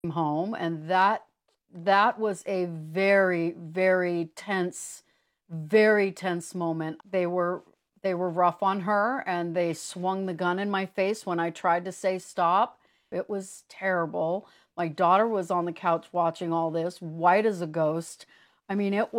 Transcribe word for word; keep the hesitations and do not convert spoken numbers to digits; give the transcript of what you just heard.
home, and that that was a very, very tense, very tense moment. They were they were rough on her, and they swung the gun in my face when I tried to say stop. It was terrible. My daughter was on the couch watching all this, white as a ghost. I mean, it